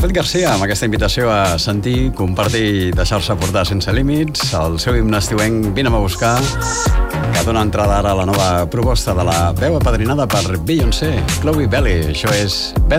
Rafel Garcia, amb aquesta invitació a sentir, compartir i deixar-se portar sense límits, el seu himne estiuenc Vine'm a buscar, que dona entrada ara a la nova proposta de la veu apadrinada per Beyoncé, Chloe Bailey. Això és Better.